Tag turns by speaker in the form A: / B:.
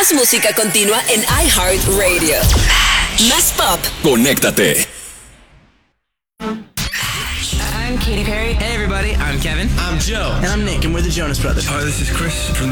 A: Más música continua en iHeartRadio. Más pop.
B: Conéctate.
C: I'm Katy Perry.
D: Hey everybody, I'm Kevin.
E: I'm Joe.
D: And I'm Nick, and we're the Jonas Brothers.
F: Hi, this is Chris from